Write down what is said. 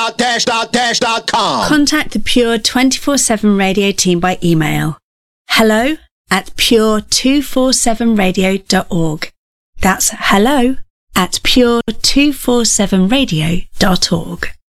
Dash.com. Contact the Pure 24/7 Radio team by email. hello@pure247radio.org. That's hello@pure247radio.org.